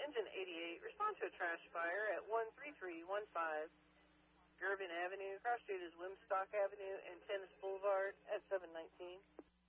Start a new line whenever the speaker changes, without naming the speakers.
engine 88, respond to a trash fire at 13315 Gervin Avenue. Cross street is Wimstock Avenue and Tennis Boulevard at 719.